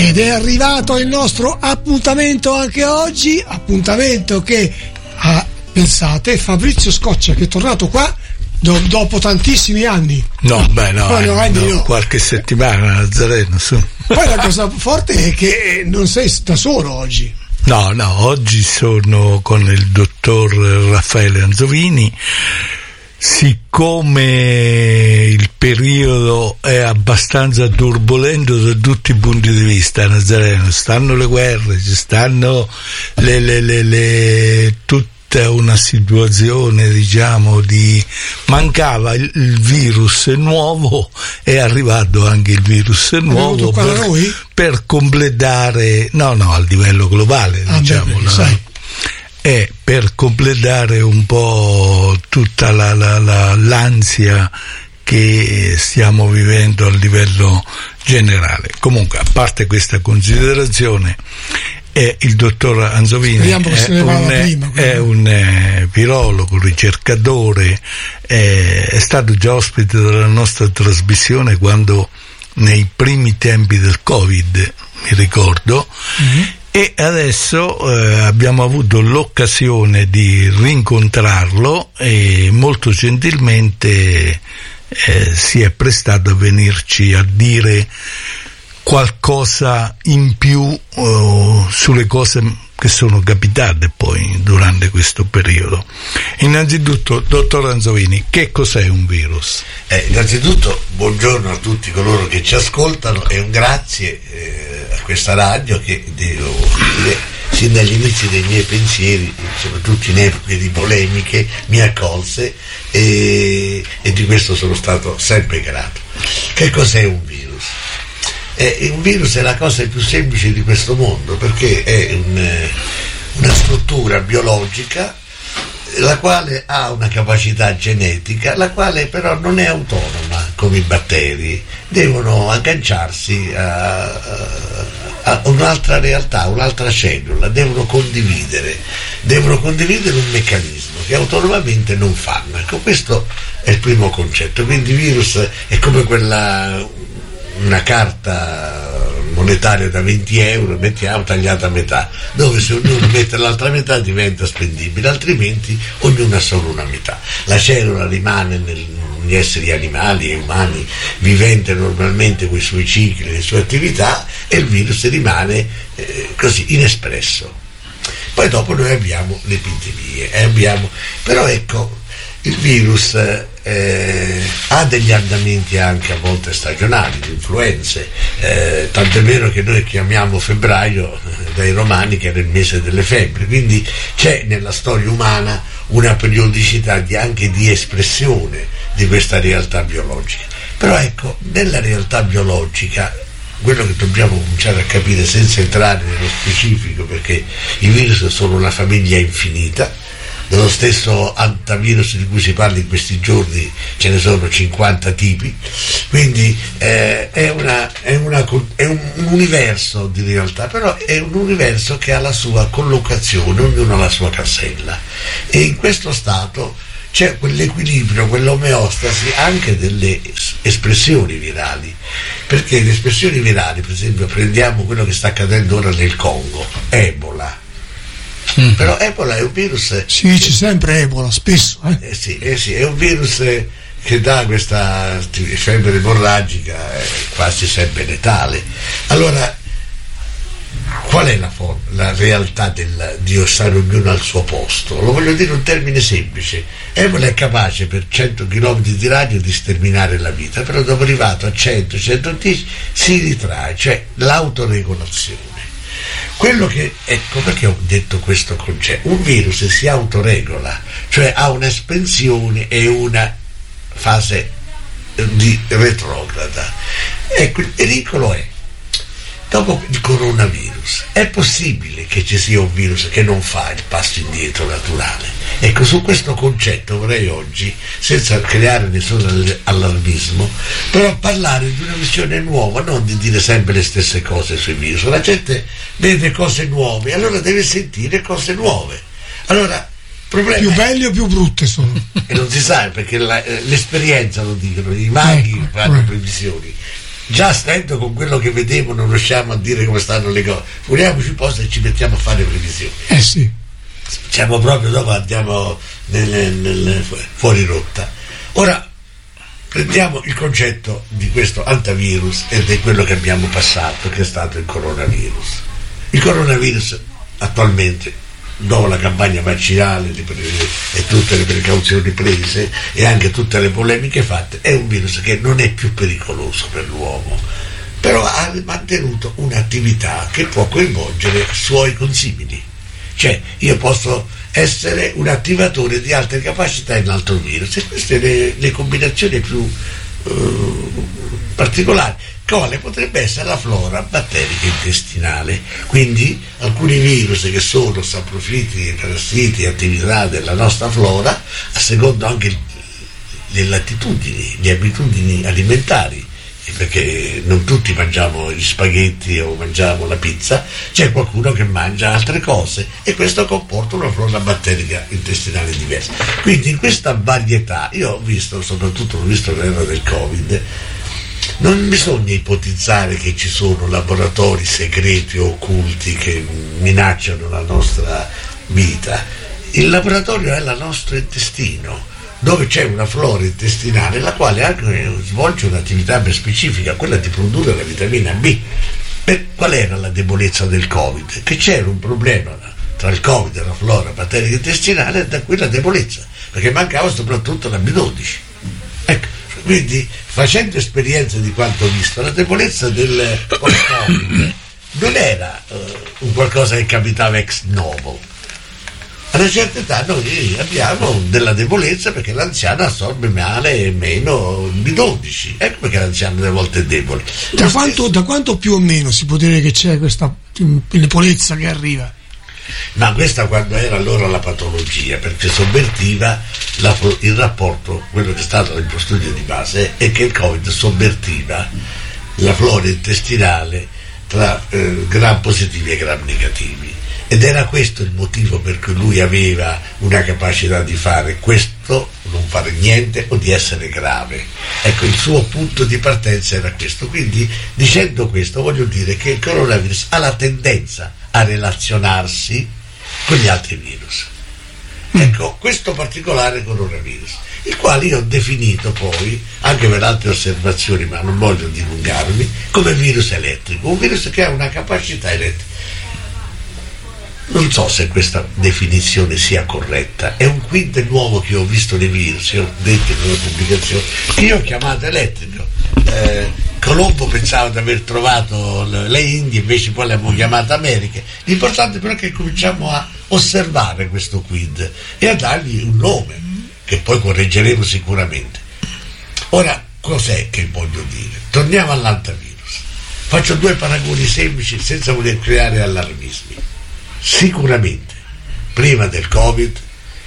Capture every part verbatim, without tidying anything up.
Ed è arrivato il nostro appuntamento anche oggi, appuntamento che ha, pensate, Fabrizio Scoccia, che è tornato qua do, dopo tantissimi anni. No, beh no, no, eh, no, no, no. qualche settimana a Nazareno, su. Poi la cosa forte è che non sei da solo oggi. No, no, oggi sono con il dottor Raffaele Anzovini. Siccome il periodo è abbastanza turbolento da tutti i punti di vista a Nazareno, stanno le guerre, ci stanno le, le, le, le tutta una situazione, diciamo, di mancava il, il virus nuovo, è arrivato anche il virus nuovo per, per completare, no no al livello globale, ah, diciamo, beh, sai. E per completare un po' tutta la, la, la, l'ansia che stiamo vivendo a livello generale. Comunque, a parte questa considerazione, eh, il dottor Anzovini è un, prima, è un eh, virologo, ricercatore, eh, è stato già ospite della nostra trasmissione quando nei primi tempi del Covid, mi ricordo, mm-hmm. E adesso eh, abbiamo avuto l'occasione di rincontrarlo e molto gentilmente eh, si è prestato a venirci a dire qualcosa in più uh, sulle cose che sono capitate poi durante questo periodo. Innanzitutto, dottor Anzovini, che cos'è un virus? Eh, innanzitutto, buongiorno a tutti coloro che ci ascoltano e un grazie eh, a questa radio che devo dire, sin dagli inizi dei miei pensieri, soprattutto in epoche di polemiche, mi accolse e, e di questo sono stato sempre grato. Che cos'è un virus? Eh, un virus è la cosa più semplice di questo mondo, perché è un, una struttura biologica la quale ha una capacità genetica, la quale però non è autonoma come i batteri, devono agganciarsi a, a, a un'altra realtà, un'altra cellula, devono condividere, devono condividere un meccanismo che autonomamente non fanno. Ecco, questo è il primo concetto. Quindi il virus è come quella una carta monetaria da venti euro, mettiamo tagliata a metà, dove se ognuno mette l'altra metà diventa spendibile, altrimenti ognuno ha solo una metà. La cellula rimane negli esseri animali e umani, vivente normalmente con i suoi cicli, le sue attività, e il virus rimane eh, così inespresso. Poi dopo noi abbiamo le epidemie, eh, abbiamo, però ecco, il virus eh, ha degli andamenti anche a volte stagionali, di influenze, eh, tanto è vero che noi chiamiamo febbraio eh, dai romani che era il mese delle febbri, quindi c'è nella storia umana una periodicità di, anche di espressione di questa realtà biologica. Però ecco, nella realtà biologica quello che dobbiamo cominciare a capire, senza entrare nello specifico, perché i virus sono una famiglia infinita, dello stesso antivirus di cui si parla in questi giorni ce ne sono cinquanta tipi, quindi eh, è, una, è, una, è un universo di realtà, però è un universo che ha la sua collocazione, ognuno ha la sua casella, e in questo stato c'è quell'equilibrio, quell'omeostasi anche delle espressioni virali, perché le espressioni virali, per esempio, prendiamo quello che sta accadendo ora nel Congo, Ebola. Mm. Però Ebola è un virus. Si dice sempre Ebola, spesso. Eh? Eh sì, eh sì, è un virus che dà questa febbre emorragica, eh, quasi sempre letale. Allora, qual è la, forma, la realtà del, di stare ognuno al suo posto? Lo voglio dire in un termine semplice. Ebola è capace per cento chilometri di raggio di sterminare la vita, però dopo arrivato a cento centodieci si ritrae, cioè l'autoregolazione. Quello che, ecco perché ho detto questo concetto, un virus si autoregola, cioè ha un'espansione e una fase di retrograda. Ecco, il pericolo è, dopo il coronavirus, è possibile che ci sia un virus che non fa il passo indietro naturale? Ecco, su questo concetto vorrei oggi, senza creare nessun allarmismo, però parlare di una visione nuova, non di dire sempre le stesse cose sui virus. La gente vede cose nuove, allora deve sentire cose nuove. Allora, problema più è, belle o più brutte sono? E non si sa, perché la, l'esperienza lo dicono, i maghi ecco, fanno ecco. previsioni. già stento con quello che vediamo non riusciamo a dire come stanno le cose, figuriamoci un po' se ci mettiamo a fare previsioni. Eh sì. Siamo proprio dopo, andiamo nel, nel, fuori rotta. Ora prendiamo il concetto di questo antivirus e di quello che abbiamo passato, che è stato il coronavirus. Il coronavirus attualmente, dopo la campagna vaccinale e tutte le precauzioni prese e anche tutte le polemiche fatte, è un virus che non è più pericoloso per l'uomo, però ha mantenuto un'attività che può coinvolgere suoi consimili. Cioè io posso essere un attivatore di altre capacità in un altro virus, e queste le, le combinazioni più uh, particolari. Quale potrebbe essere la flora batterica intestinale, quindi alcuni virus che sono saprofiti, parassiti, attività della nostra flora, a secondo anche le latitudini, le abitudini alimentari, perché non tutti mangiamo gli spaghetti o mangiamo la pizza, c'è qualcuno che mangia altre cose e questo comporta una flora batterica intestinale diversa. Quindi in questa varietà, io ho visto, soprattutto ho visto l'era del Covid, non bisogna ipotizzare che ci sono laboratori segreti o occulti che minacciano la nostra vita. Il laboratorio è il nostro intestino, dove c'è una flora intestinale la quale anche svolge un'attività ben specifica, quella di produrre la vitamina B. Per qual era la debolezza del Covid? Che c'era un problema tra il Covid e la flora batterica intestinale, e da quella debolezza, perché mancava soprattutto la B dodici. Ecco, quindi facendo esperienza di quanto visto, la debolezza del Covid non era uh, un qualcosa che capitava ex novo. A una certa età noi abbiamo della debolezza perché l'anziano assorbe male e meno B dodici, ecco perché l'anziano delle volte è debole. Da quanto, da quanto più o meno si può dire che c'è questa debolezza che arriva? Ma questa quando era allora la patologia, perché sovvertiva la, il rapporto, quello che è stato il mio studio di base è che il Covid sovvertiva la flora intestinale tra eh, gram positivi e gram negativi, ed era questo il motivo per cui lui aveva una capacità di fare questo, non fare niente o di essere grave. Ecco, il suo punto di partenza era questo. Quindi dicendo questo voglio dire che il coronavirus ha la tendenza a relazionarsi con gli altri virus. Ecco, questo particolare coronavirus, il quale io ho definito poi, anche per altre osservazioni, ma non voglio dilungarmi, come virus elettrico, un virus che ha una capacità elettrica. Non so se questa definizione sia corretta, è un quid nuovo che ho visto nei virus, ho detto in una pubblicazione, che io ho chiamato elettrico. Eh, Colombo pensava di aver trovato le Indie, invece poi le abbiamo chiamate Americhe. L'importante però è che cominciamo a osservare questo quid e a dargli un nome, che poi correggeremo sicuramente. Ora, cos'è che voglio dire? Torniamo all'antivirus. Faccio due paragoni semplici senza voler creare allarmismi. Sicuramente, prima del Covid,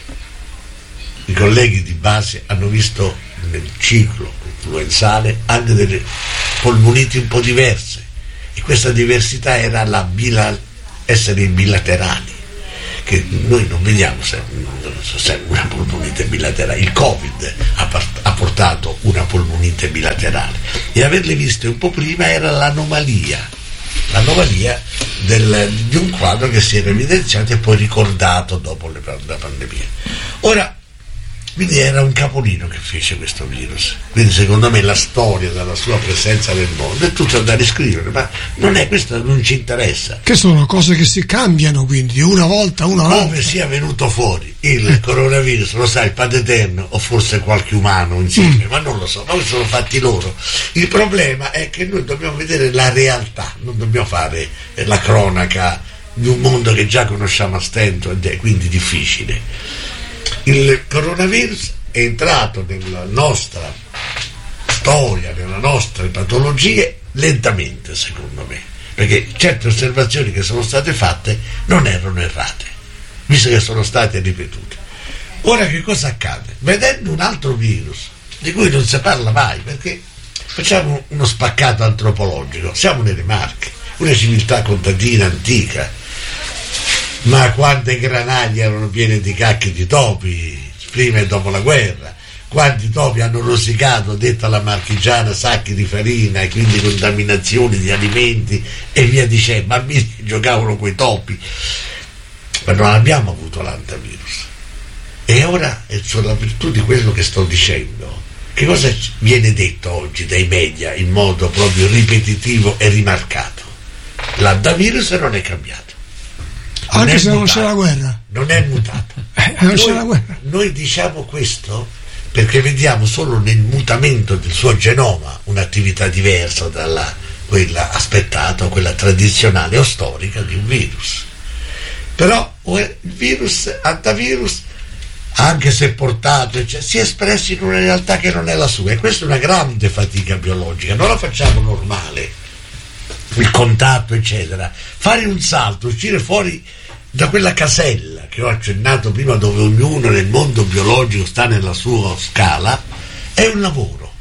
i colleghi di base hanno visto nel ciclo influenzale anche delle polmoniti un po' diverse, e questa diversità era la bila, essere bilaterali, che noi non vediamo sempre, sempre una polmonite bilaterale. Il Covid ha, part- ha portato una polmonite bilaterale, e averle viste un po' prima era l'anomalia l'anomalia del, di un quadro che si era evidenziato e poi ricordato dopo le, la pandemia. Ora, quindi era un capolino che fece questo virus, quindi secondo me la storia della sua presenza nel mondo è tutta da riscrivere, ma non è, questo non ci interessa. Che sono cose che si cambiano, quindi una volta una volta. Come sia venuto fuori il coronavirus, lo sa il Padre Eterno o forse qualche umano insieme, mm. ma non lo so, ma sono fatti loro. Il problema è che noi dobbiamo vedere la realtà, non dobbiamo fare la cronaca di un mondo che già conosciamo a stento ed è quindi difficile. Il coronavirus è entrato nella nostra storia, nelle nostre patologie lentamente, secondo me, perché certe osservazioni che sono state fatte non erano errate, visto che sono state ripetute. Ora che cosa accade? Vedendo un altro virus di cui non si parla mai, perché facciamo uno spaccato antropologico, siamo nelle Marche, una civiltà contadina antica, ma quante granaglie erano piene di cacchi di topi prima e dopo la guerra, quanti topi hanno rosicato, detta la marchigiana, sacchi di farina e quindi contaminazioni di alimenti e via dicendo. Bambini giocavano coi topi, ma non abbiamo avuto l'antivirus. E ora, sulla virtù di quello che sto dicendo, che cosa viene detto oggi dai media in modo proprio ripetitivo e rimarcato? L'antivirus non è cambiato, non anche è se mutato, non c'è la guerra, non è mutato. eh, non noi, c'è la guerra. Noi diciamo questo perché vediamo solo nel mutamento del suo genoma un'attività diversa dalla quella aspettata o quella tradizionale o storica di un virus. Però il virus, antivirus, anche se portato, cioè, si è espresso in una realtà che non è la sua, e questa è una grande fatica biologica. Non la facciamo normale, il contatto eccetera, fare un salto, uscire fuori da quella casella che ho accennato prima, dove ognuno nel mondo biologico sta nella sua scala, è un lavoro.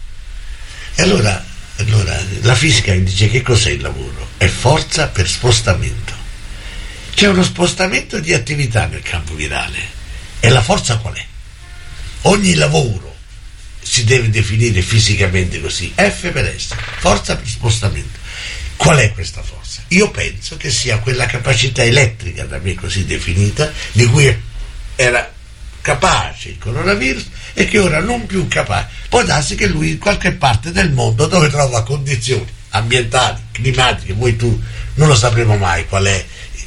E allora, allora la fisica dice: che cos'è il lavoro? È forza per spostamento. C'è uno spostamento di attività nel campo virale. E la forza qual è? Ogni lavoro si deve definire fisicamente così, F per S, forza per spostamento. Qual è questa forza? Io penso che sia quella capacità elettrica, da me così definita, di cui era capace il coronavirus e che ora non più capace. Può darsi che lui in qualche parte del mondo dove trova condizioni ambientali, climatiche, voi tu non lo sapremo mai qual è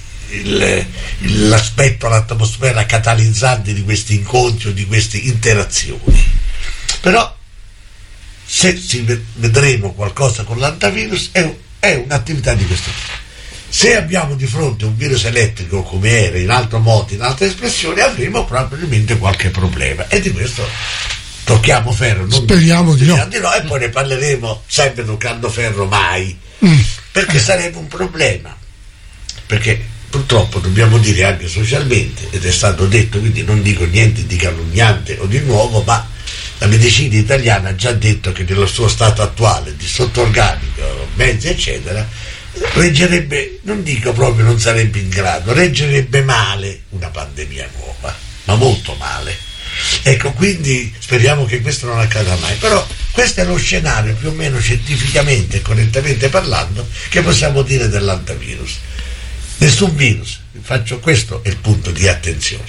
Il, l'aspetto, l'atmosfera catalizzante di questi incontri o di queste interazioni. Però se si vedremo qualcosa con l'antivirus è, è un'attività di questo tipo. Se abbiamo di fronte un virus elettrico come era, in altro modo, in altre espressioni, avremo probabilmente qualche problema, e di questo tocchiamo ferro, non speriamo di no. di no, e poi ne parleremo sempre toccando ferro mai, mm. perché sarebbe un problema, perché purtroppo dobbiamo dire anche socialmente, ed è stato detto, quindi non dico niente di calunniante o di nuovo, ma la medicina italiana ha già detto che nello suo stato attuale di sottorganico, mezzi eccetera, reggerebbe, non dico proprio non sarebbe in grado, reggerebbe male una pandemia nuova, ma molto male. Ecco, quindi speriamo che questo non accada mai, però questo è lo scenario più o meno scientificamente e correttamente parlando che possiamo dire dell'antivirus. Nessun virus, faccio questo è il punto di attenzione,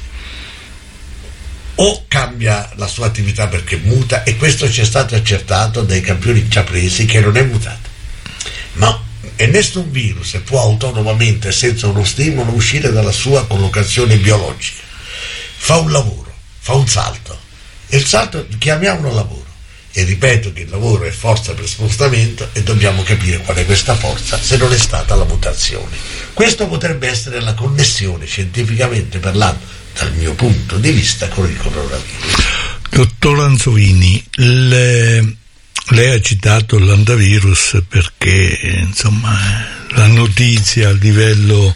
o cambia la sua attività perché muta, e questo ci è stato accertato dai campioni già presi che non è mutato, ma e nessun virus può autonomamente, senza uno stimolo, uscire dalla sua collocazione biologica. Fa un lavoro, fa un salto, e il salto chiamiamolo lavoro. E ripeto che il lavoro è forza per spostamento, e dobbiamo capire qual è questa forza se non è stata la mutazione. Questo potrebbe essere la connessione, scientificamente parlando, dal mio punto di vista, con il coronavirus. Dottor Anzovini, le, lei ha citato l'antivirus perché insomma la notizia a livello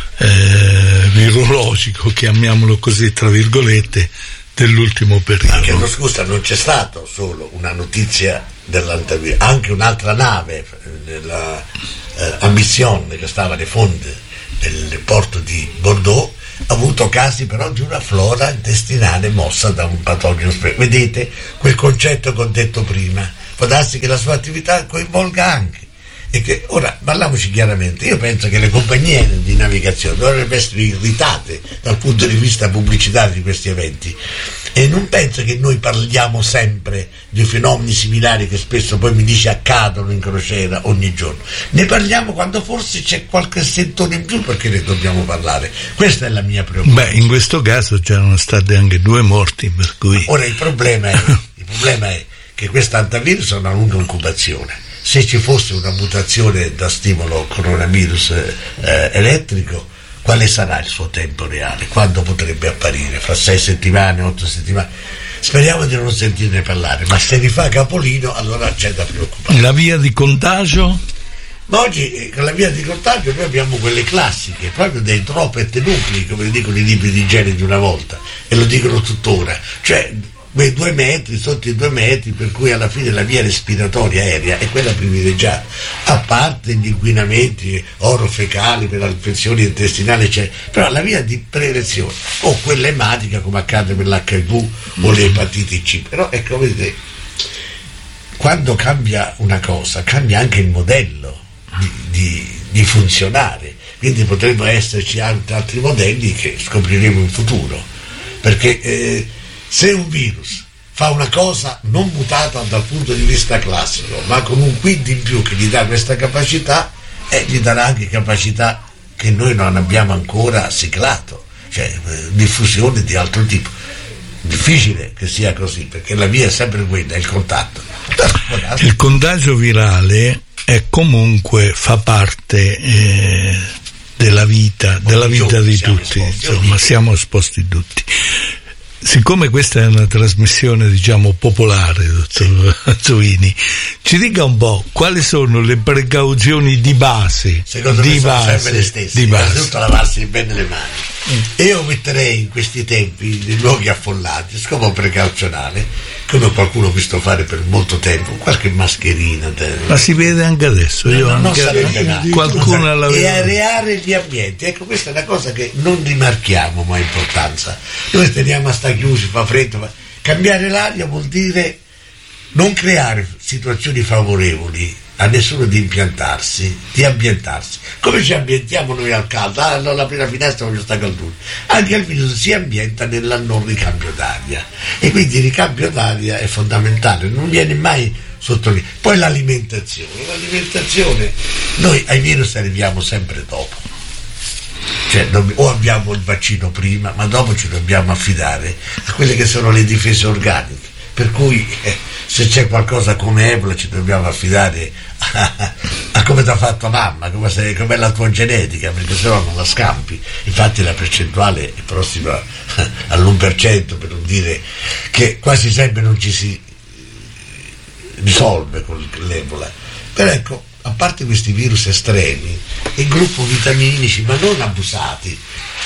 eh, virologico, chiamiamolo così tra virgolette, dell'ultimo periodo. Anche no, scusa, non c'è stato solo una notizia dell'antivirus, anche un'altra nave, la eh, Ambition, che stava alle fonde del porto di Bordeaux, ha avuto casi però di una flora intestinale mossa da un patogeno. Vedete quel concetto che ho detto prima, può darsi che la sua attività coinvolga anche, e che ora parliamoci chiaramente, io penso che le compagnie di navigazione dovrebbero essere irritate dal punto di vista pubblicitario di questi eventi, e non penso che noi parliamo sempre di fenomeni similari che spesso poi mi dice accadono in crociera ogni giorno. Ne parliamo quando forse c'è qualche sentone in più, perché ne dobbiamo parlare. Questa è la mia preoccupazione. Beh, in questo caso c'erano state anche due morti, per cui ora il problema è, il problema è che questo antivirus ha una lunga incubazione. Se ci fosse una mutazione da stimolo coronavirus eh, elettrico, quale sarà il suo tempo reale? Quando potrebbe apparire? Fra sei settimane, otto settimane? Speriamo di non sentirne parlare, ma se rifà capolino allora c'è da preoccuparsi. La via di contagio? Ma oggi con la via di contagio noi abbiamo quelle classiche, proprio dei troppi nuclei, come dicono i libri di igiene di una volta, e lo dicono tuttora, cioè quei due metri, sotto i due metri, per cui alla fine la via respiratoria aerea è quella privilegiata, a parte gli inquinamenti orofecali per le infezioni intestinali, eccetera, però la via di preelezione, o quella ematica come accade per l'H I V o le epatiti C, però ecco, vedete, quando cambia una cosa, cambia anche il modello di, di, di funzionare, quindi potrebbero esserci altri, altri modelli che scopriremo in futuro, perché eh, se un virus fa una cosa non mutata dal punto di vista classico, ma con un quid in più che gli dà questa capacità, eh, gli darà anche capacità che noi non abbiamo ancora siglato, cioè eh, diffusione di altro tipo. Difficile che sia così, perché la via è sempre quella, il contatto. Il contagio virale è comunque, fa parte eh, della vita, della vita di tutti, insomma, siamo esposti tutti. Siccome questa è una trasmissione, diciamo, popolare, dottor sì. Zuini, ci dica un po' quali sono le precauzioni di base. Secondo di me sono base, sempre le stesse, di base. Innanzitutto lavarsi bene le mani. Mm. E io metterei in questi tempi, nei luoghi affollati, scopo precauzionale, come qualcuno ho visto fare per molto tempo, qualche mascherina. Ma si vede anche adesso, io no, anche non qualcuno alla e areare gli ambienti, ecco, questa è una cosa che non rimarchiamo mai importanza. Noi teniamo a sta chiusi, fa freddo, ma cambiare l'aria vuol dire non creare situazioni favorevoli a nessuno di impiantarsi, di ambientarsi. Come ci ambientiamo noi al caldo? Ah, no, la prima finestra voglio sta caldura. Anche il virus si ambienta nel non ricambio d'aria, e quindi il ricambio d'aria è fondamentale, non viene mai sottolineato. Poi l'alimentazione, l'alimentazione, noi ai virus arriviamo sempre dopo, cioè o abbiamo il vaccino prima, ma dopo ci dobbiamo affidare a quelle che sono le difese organiche, per cui eh, se c'è qualcosa come Ebola ci dobbiamo affidare a, a, a come ti ha fatto mamma, come sei, com'è la tua genetica, perché se no non la scampi. Infatti la percentuale è prossima all'uno per cento, per non dire che quasi sempre non ci si risolve con l'Ebola. Però ecco, a parte questi virus estremi, il gruppo vitaminici, ma non abusati,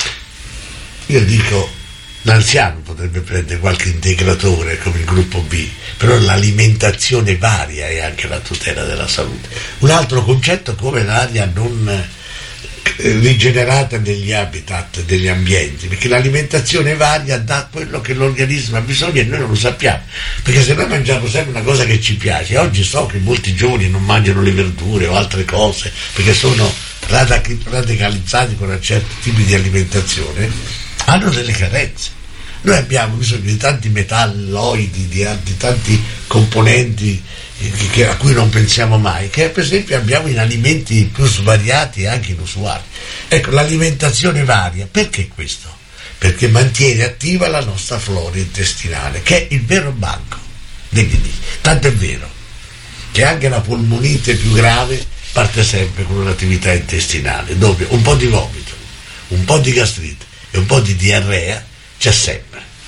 io dico, l'anziano potrebbe prendere qualche integratore come il gruppo B, però l'alimentazione varia è anche la tutela della salute. Un altro concetto come l'aria non rigenerata negli habitat, degli ambienti, perché l'alimentazione varia dà quello che l'organismo ha bisogno e noi non lo sappiamo, perché se noi mangiamo sempre una cosa che ci piace, oggi so che molti giovani non mangiano le verdure o altre cose perché sono radicalizzati con certi tipi di alimentazione, hanno delle carenze. Noi abbiamo bisogno di tanti metalloidi, di, di tanti componenti che, che, a cui non pensiamo mai, che per esempio abbiamo in alimenti più svariati e anche inusuali. Ecco, l'alimentazione varia, perché questo? Perché mantiene attiva la nostra flora intestinale, che è il vero banco degli inizi. Tanto è vero che anche la polmonite più grave parte sempre con un'attività intestinale, dove un po' di vomito, un po' di gastrite e un po' di diarrea c'è sempre.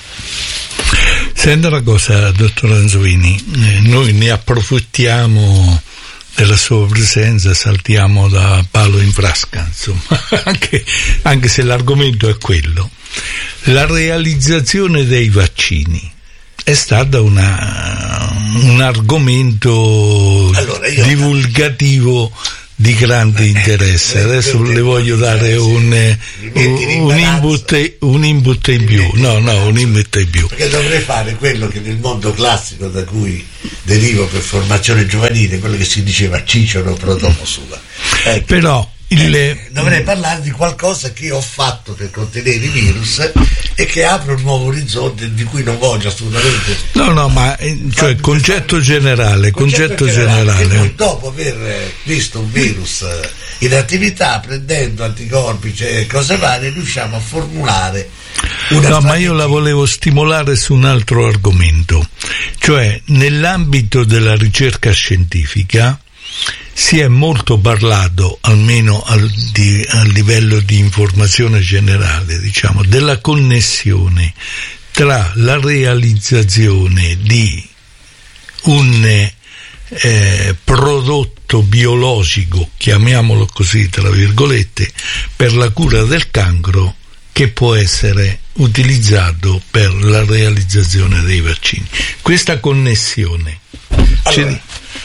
Senta una cosa, dottor Anzuini, eh, noi ne approfittiamo della sua presenza, saltiamo da palo in frasca, insomma, anche, anche se l'argomento è quello. La realizzazione dei vaccini è stata una, un argomento allora io, divulgativo di grande interesse. Adesso le voglio dare un, un, input, un input in più. No, no, un input in più. Perché dovrei fare quello che nel mondo classico da cui derivo per formazione giovanile, quello che si diceva Cicero pro domo sua. Ecco. Però il... eh, dovrei parlare di qualcosa che ho fatto per contenere i virus e che apre un nuovo orizzonte di cui non voglio assolutamente. No, no, ma cioè concetto generale, concetto, concetto generale. generale. Noi, dopo aver visto un virus in attività, prendendo anticorpi, cioè cose varie, riusciamo a formulare una No, strategia. ma io la volevo stimolare su un altro argomento, cioè nell'ambito della ricerca scientifica si è molto parlato, almeno al, di, a livello di informazione generale, diciamo, della connessione tra la realizzazione di un eh, prodotto biologico, chiamiamolo così tra virgolette, per la cura del cancro che può essere utilizzato per la realizzazione dei vaccini. Questa connessione. Allora,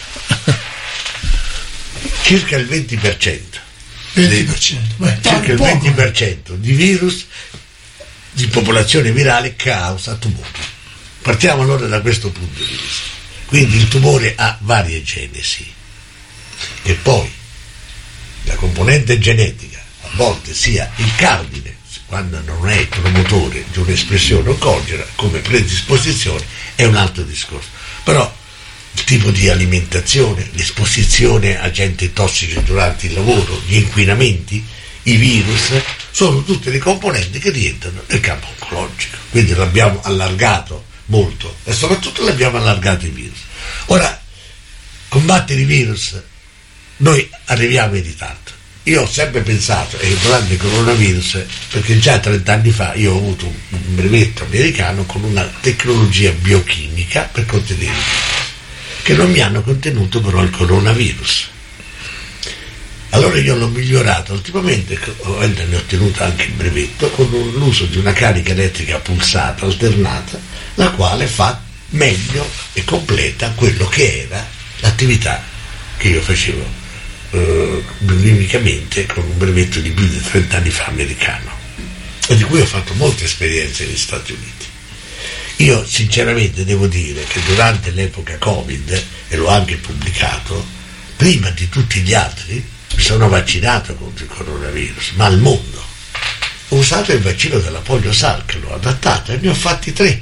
circa il venti per cento, venti per cento. Beh, circa il poco. venti per cento di virus di popolazione virale causa tumore. Partiamo allora da questo punto di vista. Quindi il tumore ha varie genesi e poi la componente genetica a volte sia il cardine quando non è il promotore di un'espressione oncogena come predisposizione è un altro discorso. Però il tipo di alimentazione, l'esposizione a agenti tossici durante il lavoro, gli inquinamenti, i virus sono tutte le componenti che rientrano nel campo oncologico. Quindi l'abbiamo allargato molto e soprattutto l'abbiamo allargato i virus. Ora, combattere i virus noi arriviamo in ritardo. Io ho sempre pensato, e durante il coronavirus, perché già trent'anni fa io ho avuto un brevetto americano con una tecnologia biochimica per contenere il virus, che non mi hanno contenuto però il coronavirus. Allora io l'ho migliorato ultimamente, ne ho ottenuto anche il brevetto, con l'uso di una carica elettrica pulsata alternata, la quale fa meglio e completa quello che era l'attività che io facevo eh, biomimicamente con un brevetto di più di trenta anni fa americano, e di cui ho fatto molte esperienze negli Stati Uniti. Io sinceramente devo dire che durante l'epoca Covid, e l'ho anche pubblicato, prima di tutti gli altri mi sono vaccinato contro il coronavirus, ma al mondo ho usato il vaccino della polio Salk, l'ho adattato e ne ho fatti tre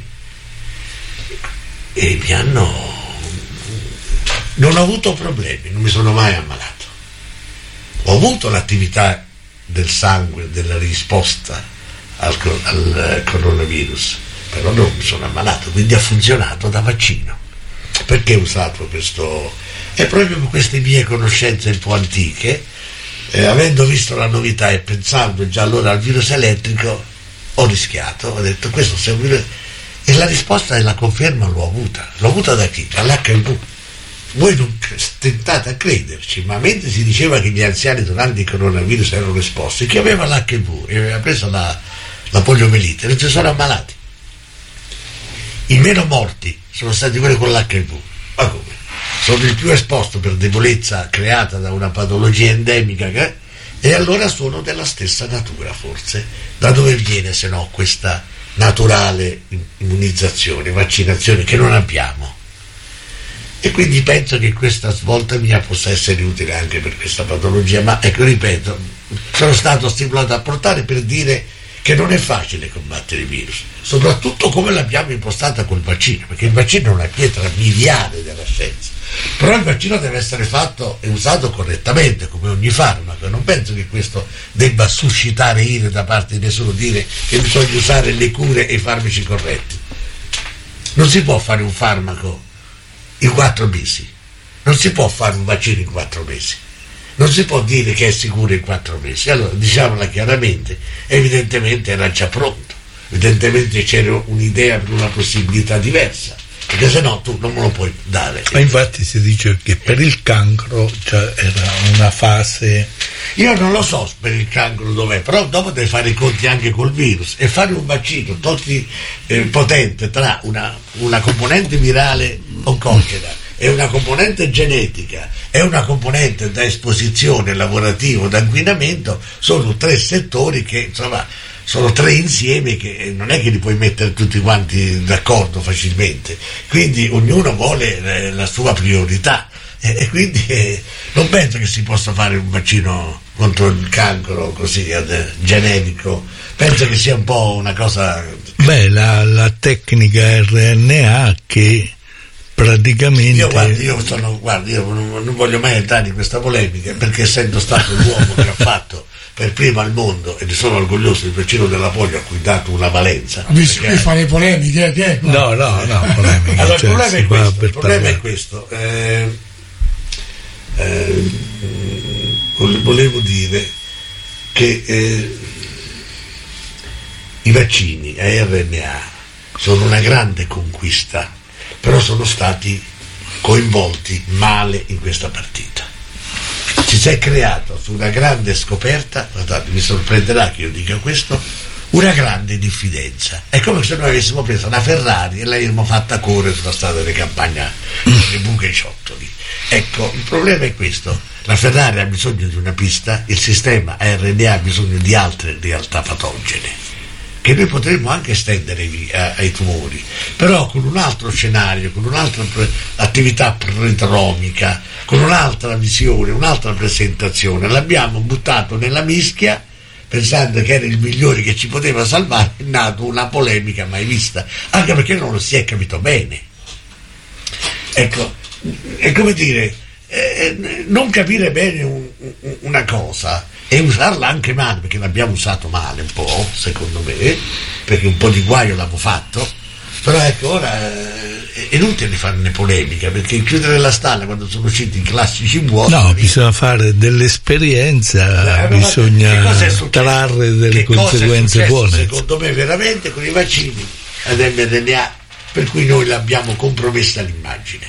e mi hanno non ho avuto problemi, non mi sono mai ammalato. Ho avuto l'attività del sangue, della risposta al, al coronavirus, però non mi sono ammalato, quindi ha funzionato da vaccino. Perché ho usato questo? È proprio per queste mie conoscenze un po' antiche, eh, avendo visto la novità e pensando già allora al virus elettrico, ho rischiato, ho detto questo se è un virus, e la risposta e la conferma l'ho avuta. L'ho avuta da chi? Dall'H I V. Voi non tentate a crederci, ma mentre si diceva che gli anziani durante il coronavirus erano esposti, chi aveva l'H I V e aveva preso la, la poliomelite non si sono ammalati. I meno morti sono stati quelli con l'H I V. Ma come? Sono il più esposto per debolezza creata da una patologia endemica che, e allora sono della stessa natura forse. Da dove viene se no questa naturale immunizzazione, vaccinazione che non abbiamo? E quindi penso che questa svolta mia possa essere utile anche per questa patologia, ma ecco, ripeto, sono stato stimolato a portare per dire che non è facile combattere i virus, soprattutto come l'abbiamo impostata col vaccino, perché il vaccino è una pietra miliare della scienza, però il vaccino deve essere fatto e usato correttamente come ogni farmaco. Non penso che questo debba suscitare ire da parte di nessuno, dire che bisogna usare le cure e i farmaci corretti. Non si può fare un farmaco in quattro mesi, non si può fare un vaccino in quattro mesi, non si può dire che è sicuro in quattro mesi. Allora diciamola chiaramente, evidentemente era già pronto, evidentemente c'era un'idea per una possibilità diversa, perché se no tu non me lo puoi dare. Ma infatti si dice che per il cancro cioè, era una fase. Io non lo so per il cancro dov'è, però dopo devi fare i conti anche col virus e fare un vaccino tolti, eh, potente tra una, una componente virale oncogena e una componente genetica e una componente da esposizione lavorativa, da inquinamento, sono tre settori che insomma sono tre insiemi che non è che li puoi mettere tutti quanti d'accordo facilmente, quindi ognuno vuole eh, la sua priorità e, e quindi eh, non penso che si possa fare un vaccino contro il cancro così eh, generico. Penso che sia un po' una cosa. Beh, la, la tecnica R N A che praticamente io guarda, io sono guarda, io non, non voglio mai entrare in questa polemica, perché essendo stato l'uomo che ha fatto per primo al mondo, e ne sono orgoglioso, il vaccino della polio a cui dato una valenza. Mi perché... fare polemiche, che è? No, no, no, polemiche. Allora, cioè, il problema, è questo, il problema parlare. è questo. Eh, eh, volevo dire che eh, i vaccini a R N A sono una grande conquista, però sono stati coinvolti male in questa partita. Ci si è creato su una grande scoperta, guardate, mi sorprenderà che io dica questo, una grande diffidenza. È come se noi avessimo preso una Ferrari e l'avessimo fatta correre sulla strada delle campagne con le buche e i ciottoli. Ecco, il problema è questo: la Ferrari ha bisogno di una pista, il sistema A R N A ha bisogno di altre realtà patogene che noi potremmo anche estendere ai tumori, però con un altro scenario, con un'altra pre- attività prodromica, con un'altra visione, un'altra presentazione. L'abbiamo buttato nella mischia pensando che era il migliore che ci poteva salvare. È nata una polemica mai vista, anche perché non lo si è capito bene. Ecco, è come dire, eh, non capire bene un, un, una cosa e usarla anche male, perché l'abbiamo usato male un po', secondo me, perché un po' di guaio l'abbiamo fatto. Però ecco, ora eh, è inutile farne polemica, perché chiudere la stalla quando sono usciti i classici vuoti. No, bisogna fare dell'esperienza, eh, bisogna trarre delle che conseguenze buone. Secondo me veramente con i vaccini ad mRNA, per cui noi l'abbiamo compromessa l'immagine.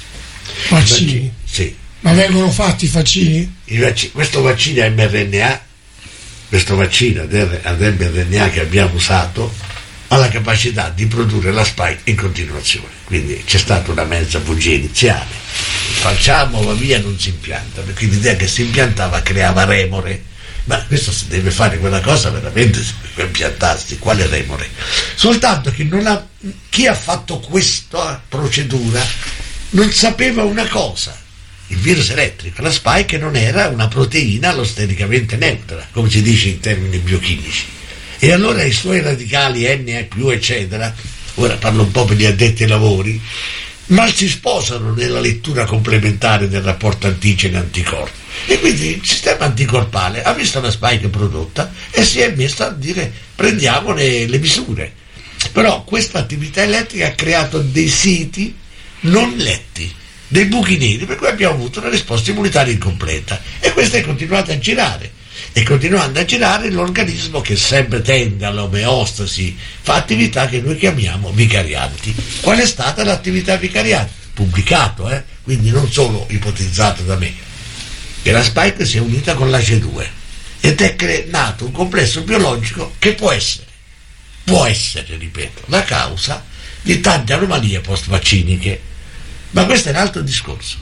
Vaccini? vaccini sì. Ma vengono fatti i vaccini? I vaccini, questo vaccino a mRNA, questo vaccino ad mRNA che abbiamo usato, ha la capacità di produrre la spike in continuazione. Quindi c'è stata una mezza bugia iniziale: facciamo, va via, non si impianta, perché l'idea che si impiantava creava remore. Ma questo si deve fare quella cosa veramente per impiantarsi, quale remore? Soltanto che non ha, chi ha fatto questa procedura non sapeva una cosa: il virus elettrico, la spike, non era una proteina allostericamente neutra, come si dice in termini biochimici. E allora i suoi radicali N più eccetera, ora parlo un po' per gli addetti ai lavori, mal si sposano nella lettura complementare del rapporto antigene-anticorpo. E quindi il sistema anticorpale ha visto la spike prodotta e si è messo a dire prendiamone le misure. Però questa attività elettrica ha creato dei siti non letti, dei buchi neri, per cui abbiamo avuto una risposta immunitaria incompleta, e questa è continuata a girare. E continuando a girare, l'organismo, che sempre tende all'omeostasi, fa attività che noi chiamiamo vicarianti. Qual è stata l'attività vicariante? Pubblicato, eh? Quindi non solo ipotizzato da me, che la spike si è unita con l'A C E due ed è cre- nato un complesso biologico che può essere, può essere, ripeto, la causa di tante anomalie post-vacciniche. Ma questo è un altro discorso.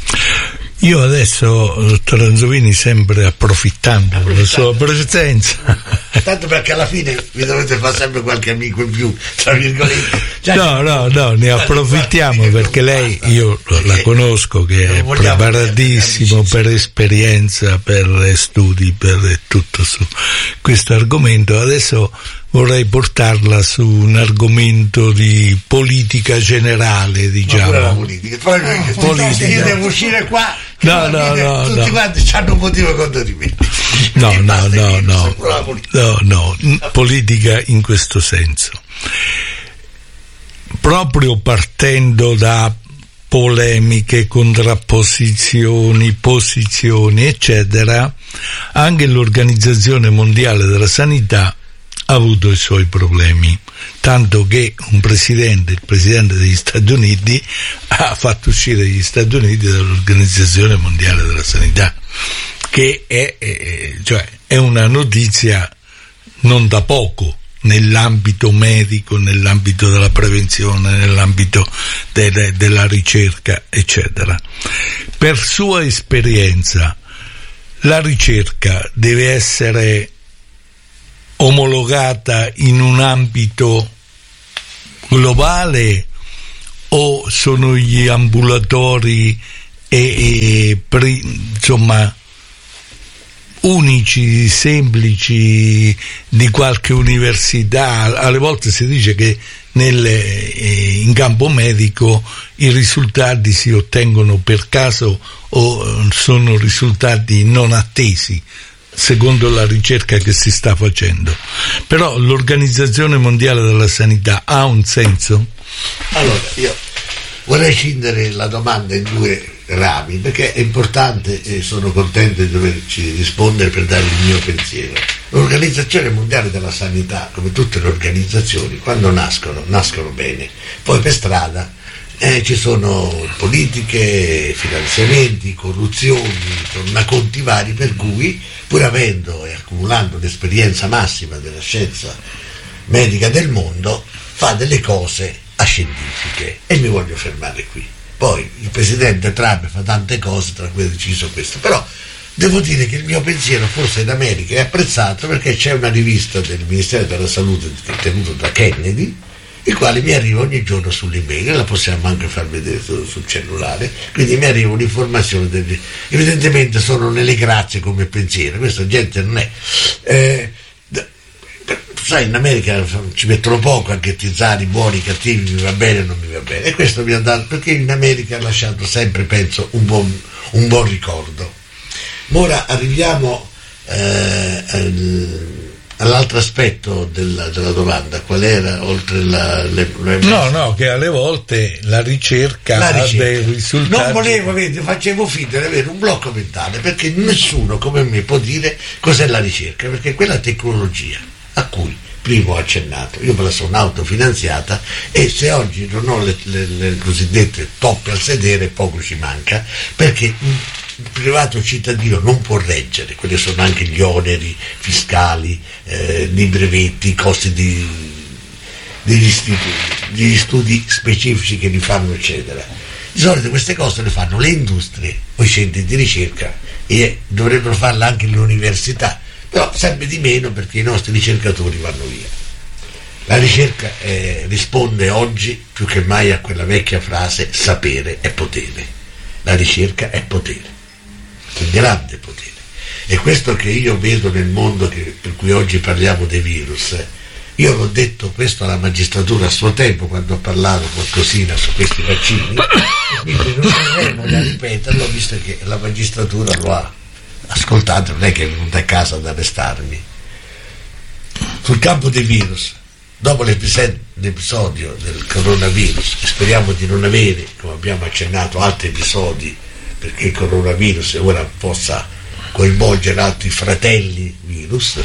Io adesso, dottor Anzovini, sempre approfittando della sua presenza, tanto perché alla fine vi dovete fare sempre qualche amico in più, tra virgolette. Cioè, no no no ne approfittiamo, perché lei, io la conosco che è preparatissimo per esperienza, per studi, per tutto su questo argomento. Adesso vorrei portarla su un argomento di politica generale, diciamo. Ma pure la politica. Poi ah, politica. Io devo uscire qua. No, no, no, tutti no. quanti hanno un motivo contro di me. No, no, no, no, no, no, politica in questo senso. Proprio partendo da polemiche, contrapposizioni, posizioni, eccetera, anche l'Organizzazione Mondiale della Sanità ha avuto i suoi problemi, tanto che un presidente, il presidente degli Stati Uniti, ha fatto uscire gli Stati Uniti dall'Organizzazione Mondiale della Sanità, che è, è, cioè, è una notizia non da poco nell'ambito medico, nell'ambito della prevenzione, nell'ambito de, della ricerca, eccetera. Per sua esperienza, la ricerca deve essere omologata in un ambito globale, o sono gli ambulatori e, e pre, insomma unici, semplici, di qualche università? Alle volte si dice che nel, eh, in campo medico i risultati si ottengono per caso o sono risultati non attesi, secondo la ricerca che si sta facendo. Però l'Organizzazione Mondiale della Sanità ha un senso? Allora, io vorrei scindere la domanda in due rami, perché è importante e sono contento di doverci rispondere per dare il mio pensiero. L'Organizzazione Mondiale della Sanità, come tutte le organizzazioni, quando nascono, nascono bene, poi per strada Eh, ci sono politiche, finanziamenti, corruzioni, tornaconti vari, per cui, pur avendo e accumulando l'esperienza massima della scienza medica del mondo, fa delle cose ascientifiche, e mi voglio fermare qui. Poi il presidente Trump fa tante cose, tra cui ha deciso questo, però devo dire che il mio pensiero forse in America è apprezzato, perché c'è una rivista del Ministero della Salute tenuta da Kennedy, il quale mi arriva ogni giorno sull'email, la possiamo anche far vedere sul cellulare, quindi mi arriva un'informazione degli, evidentemente sono nelle grazie come pensiero, questa gente non è eh, sai, in America ci mettono poco a ghettizzare i buoni, i cattivi, mi va bene o non mi va bene, e questo mi ha dato, perché in America ha lasciato sempre, penso, un buon, un buon ricordo. Ma ora arriviamo eh, al, all'altro aspetto della, della domanda, qual era, oltre la, le, le... no no che alle volte la ricerca, la ricerca. ha dei risultati. Non volevo, vedi, facevo finta di avere un blocco mentale, perché nessuno come me può dire cos'è la ricerca, perché quella tecnologia a cui prima ho accennato, io me la sono autofinanziata, e se oggi non ho le, le, le cosiddette toppe al sedere, poco ci manca, perché il privato cittadino non può reggere, quelli sono anche gli oneri fiscali, eh, di brevetti, i costi di, degli, studi, degli studi specifici che li fanno, eccetera. Di solito queste cose le fanno le industrie o i centri di ricerca, e dovrebbero farle anche le università, però sempre di meno, perché i nostri ricercatori vanno via. La ricerca eh, risponde oggi più che mai a quella vecchia frase: sapere è potere. La ricerca è potere, un grande potere, e questo che io vedo nel mondo, che, per cui oggi parliamo dei virus. Io l'ho detto questo alla magistratura a suo tempo, quando ho parlato qualcosina su questi vaccini, quindi non avremo da ripeterlo, visto che la magistratura lo ha ascoltato, non è che è venuta a casa ad arrestarmi. Sul campo dei virus, dopo l'episodio del coronavirus, e speriamo di non avere, come abbiamo accennato, altri episodi, perché il coronavirus ora possa coinvolgere altri fratelli virus,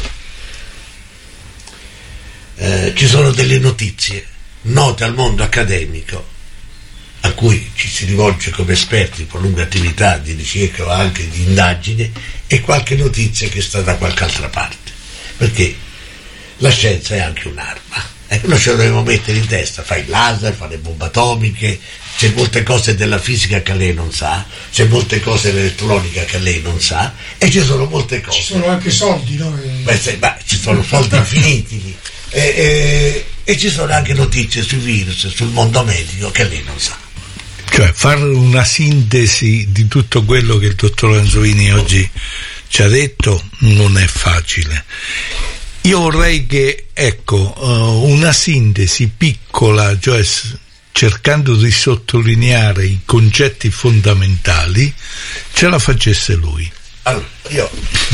eh, ci sono delle notizie note al mondo accademico, a cui ci si rivolge come esperti con lunga attività di ricerca o anche di indagine, e qualche notizia che sta da qualche altra parte, perché la scienza è anche un'arma. Ecco, noi ce lo dobbiamo mettere in testa, fa il laser, fa le bombe atomiche, c'è molte cose della fisica che lei non sa, c'è molte cose dell'elettronica che lei non sa, e ci sono molte cose. Ci sono anche soldi, no? Beh, se, beh, ci sono soldi infiniti, e, e, e ci sono anche notizie sui virus, sul mondo medico che lei non sa. Cioè, fare una sintesi di tutto quello che il dottor Lanzolini oggi ci ha detto non è facile. Io vorrei che, ecco, uh, una sintesi piccola, cioè s- cercando di sottolineare i concetti fondamentali, ce la facesse lui. Allora, io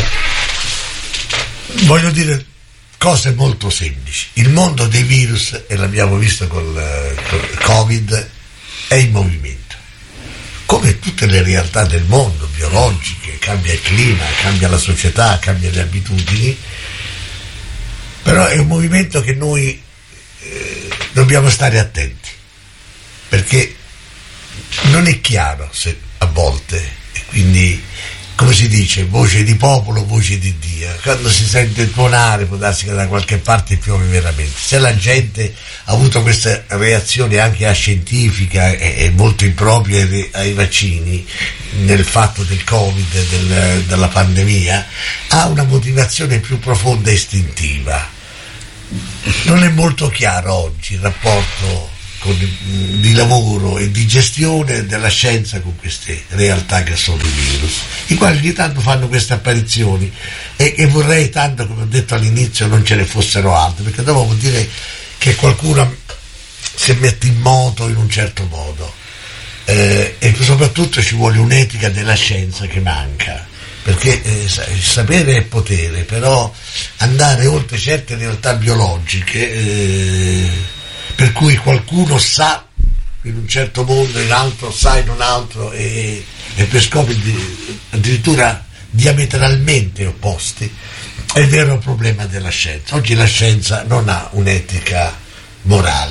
voglio dire cose molto semplici. Il mondo dei virus, e l'abbiamo visto col, col Covid, è in movimento. Come tutte le realtà del mondo, biologiche, cambia il clima, cambia la società, cambia le abitudini, però è un movimento che noi eh, dobbiamo stare attenti, perché non è chiaro se a volte, e quindi, come si dice, voce di popolo, voce di Dio, quando si sente tuonare può darsi che da qualche parte piove veramente. Se la gente ha avuto questa reazione anche ascientifica e, e molto impropria ai, ai vaccini, nel fatto del Covid, del, della pandemia, ha una motivazione più profonda e istintiva. Non è molto chiaro oggi il rapporto con, di lavoro e di gestione della scienza con queste realtà che sono i virus, i quali ogni tanto fanno queste apparizioni, e, e vorrei tanto, come ho detto all'inizio, non ce ne fossero altre, perché dopo vuol dire che qualcuno si mette in moto in un certo modo, eh, e soprattutto ci vuole un'etica della scienza che manca, perché eh, il sapere è potere, però andare oltre certe realtà biologiche, eh, per cui qualcuno sa in un certo mondo, in altro sa in un altro, e, e per scopi di, addirittura diametralmente opposti, è il vero problema della scienza. Oggi la scienza non ha un'etica morale,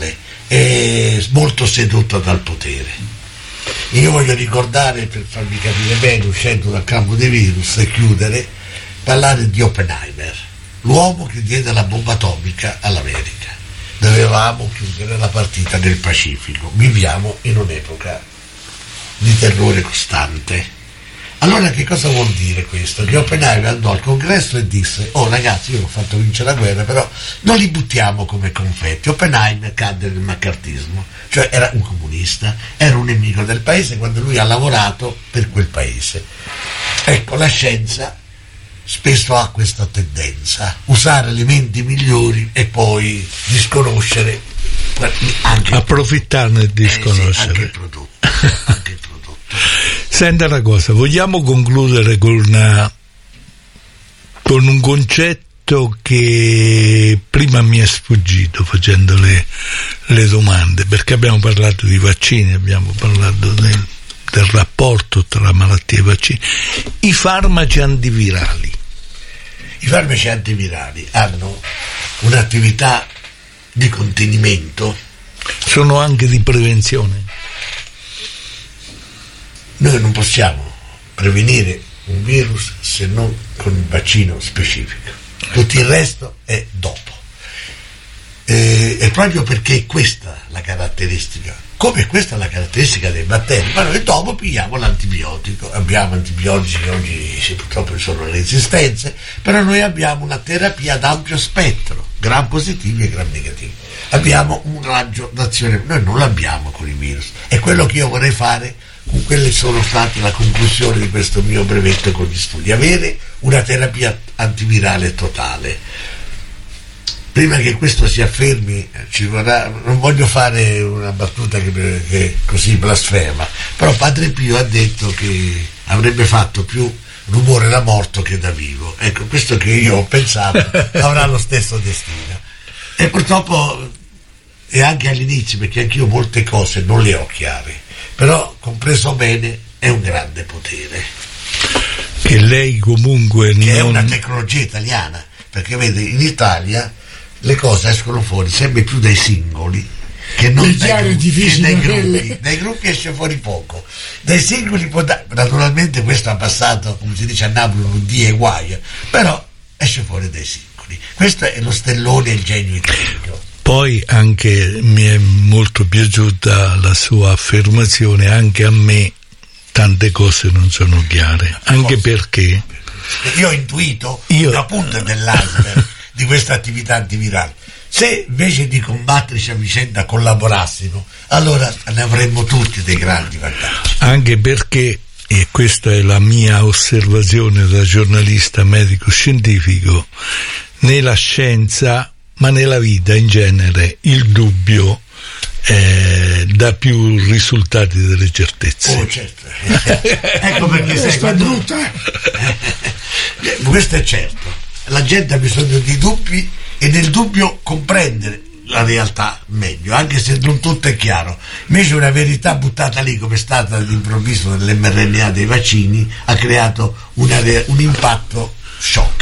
è molto sedotto dal potere. Io voglio ricordare, per farvi capire bene, uscendo dal campo dei virus e chiudere, parlare di Oppenheimer, l'uomo che diede la bomba atomica all'America. Dovevamo chiudere la partita nel Pacifico, viviamo in un'epoca di terrore costante. Allora che cosa vuol dire questo? Che Oppenheimer andò al congresso e disse: oh ragazzi, io ho fatto vincere la guerra, però non li buttiamo come confetti. Oppenheimer cadde nel maccartismo, cioè era un comunista, era un nemico del paese quando lui ha lavorato per quel paese. Ecco, la scienza spesso ha questa tendenza, usare le menti migliori e poi disconoscere anche approfittarne e disconoscere eh sì, anche il prodotto, anche il prodotto. Senta una cosa, vogliamo concludere con, una, con un concetto che prima mi è sfuggito facendo le, le domande, perché abbiamo parlato di vaccini, abbiamo parlato del, del rapporto tra malattie e vaccini. I farmaci antivirali. I farmaci antivirali hanno un'attività di contenimento. Sono anche di prevenzione. Noi non possiamo prevenire un virus se non con un vaccino specifico, tutto il resto è dopo. E, e proprio perché è questa la caratteristica, come questa è la caratteristica dei batteri, ma noi dopo pigliamo l'antibiotico, abbiamo antibiotici che oggi sì, purtroppo ci sono le resistenze, però noi abbiamo una terapia ad ampio spettro, gram positivi e gram negativi. Abbiamo un raggio d'azione, noi non l'abbiamo con i virus, è quello che io vorrei fare con quelle sono state la conclusione di questo mio brevetto con gli studi, avere una terapia antivirale totale. Prima che questo si affermi ci vorrà, non voglio fare una battuta che, che così blasfema, però Padre Pio ha detto che avrebbe fatto più rumore da morto che da vivo. Ecco, questo che io ho pensato avrà lo stesso destino. E purtroppo, e anche all'inizio, perché anch'io molte cose non le ho chiare, però compreso bene è un grande potere che lei comunque che non... è una tecnologia italiana, perché vede, in Italia le cose escono fuori sempre più dai singoli che non dai gruppi, che dai, gruppi. Dai gruppi esce fuori poco, dai singoli può da... naturalmente questo ha passato, come si dice a Napoli, un dì e guaio, però esce fuori dai singoli. Questo è lo stellone e il genio italiano. Poi anche mi è molto piaciuta la sua affermazione, anche a me tante cose non sono chiare, anche perché io ho intuito io... la punta dell'iceberg di questa attività antivirale. Se invece di combatterci a vicenda collaborassimo, allora ne avremmo tutti dei grandi vantaggi. Anche perché, e questa è la mia osservazione da giornalista medico-scientifico, nella scienza ma nella vita in genere il dubbio eh, dà più risultati delle certezze. Oh certo, ecco perché sei questa è brutta. Eh, questo è certo, la gente ha bisogno di dubbi e nel dubbio comprendere la realtà meglio, anche se non tutto è chiaro. Invece una verità buttata lì, come è stata all'improvviso nell'emme erre enne a dei vaccini, ha creato una, un impatto shock.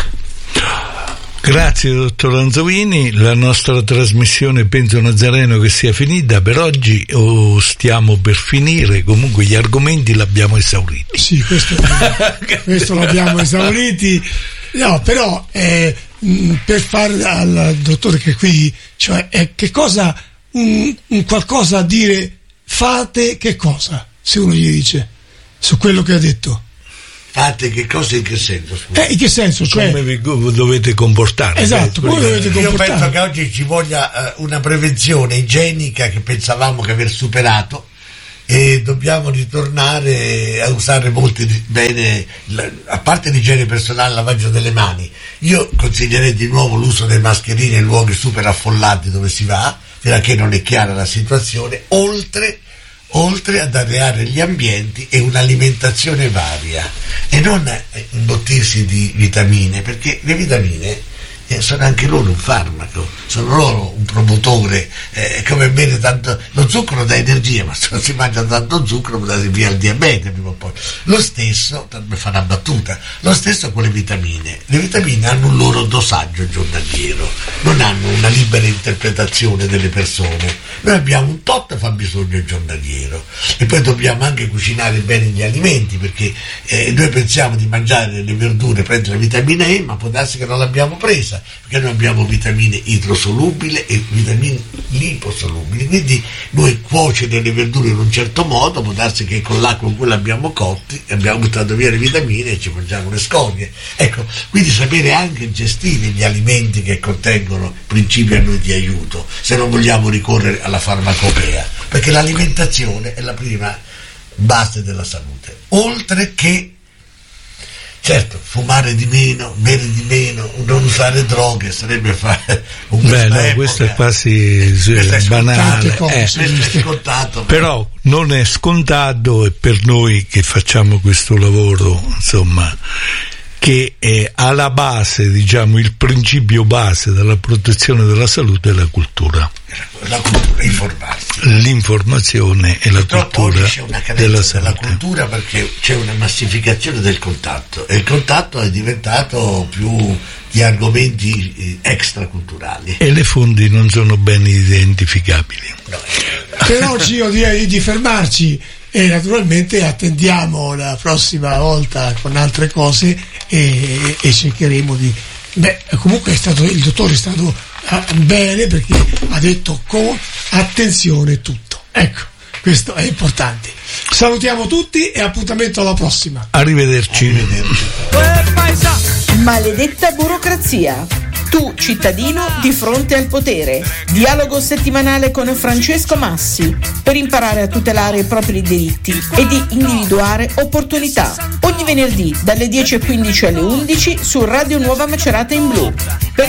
Grazie dottor Lanzovini, la nostra trasmissione penso Nazareno che sia finita per oggi o stiamo per finire, comunque gli argomenti l'abbiamo esauriti. Sì, questo, questo l'abbiamo esauriti, no, però eh, per fare al dottore che qui, cioè eh, che cosa, un, un qualcosa a dire, fate che cosa, se uno gli dice, su quello che ha detto. Fate che cosa, in che senso? Scusa. Eh, in che senso? Cioè... Come vi dovete comportare? Esatto, come dovete comportare? Io penso che oggi ci voglia uh, una prevenzione igienica che pensavamo che aver superato e dobbiamo ritornare a usare molto bene, a parte l'igiene personale, il lavaggio delle mani. Io consiglierei di nuovo l'uso delle mascherine in luoghi super affollati dove si va, fino a che non è chiara la situazione, oltre oltre ad areare gli ambienti e un'alimentazione varia e non imbottirsi di vitamine, perché le vitamine eh, sono anche loro un farmaco, sono loro un promotore, eh, come bene tanto, lo zucchero dà energia, ma se non si mangia tanto zucchero può dare via il diabete prima o poi. Lo stesso, per fare una battuta, lo stesso con le vitamine. Le vitamine hanno un loro dosaggio giornaliero, non hanno una libera interpretazione delle persone. Noi abbiamo un tot fabbisogno giornaliero e poi dobbiamo anche cucinare bene gli alimenti, perché eh, noi pensiamo di mangiare le verdure, prendere la vitamina E, ma può darsi che non l'abbiamo presa, perché noi abbiamo vitamine idrosolubili e vitamine liposolubili, quindi noi cuocere le verdure in un certo modo, può darsi che con l'acqua con cui l'abbiamo cotti abbiamo buttato via le vitamine e ci mangiamo le scorie. Ecco, quindi sapere anche gestire gli alimenti che contengono principi a noi di aiuto, se non vogliamo ricorrere alla farmacopea, perché l'alimentazione è la prima base della salute, oltre che certo fumare di meno, bere di meno, non usare droghe sarebbe fare un beh no, questo è quasi è banale, eh, questo è scontato, però non è scontato, e per noi che facciamo questo lavoro, insomma, che è alla base, diciamo, il principio base della protezione della salute è la cultura. La cultura, informarsi. L'informazione e la Purtroppo cultura oggi c'è una carenza della della salute. cultura, perché c'è una massificazione del contatto e il contatto è diventato più di argomenti extraculturali. E le fonti non sono ben identificabili. No. Per oggi io direi di fermarci. E naturalmente attendiamo la prossima volta con altre cose e, e cercheremo di... Beh, comunque è stato, il dottore è stato uh, bene, perché ha detto con attenzione tutto. Ecco, questo è importante. Salutiamo tutti e appuntamento alla prossima. Arrivederci. Arrivederci. Maledetta burocrazia. Tu, cittadino, di fronte al potere. Dialogo settimanale con Francesco Massi per imparare a tutelare i propri diritti e di individuare opportunità. Ogni venerdì dalle dieci e quindici alle undici su Radio Nuova Macerata in Blu. Per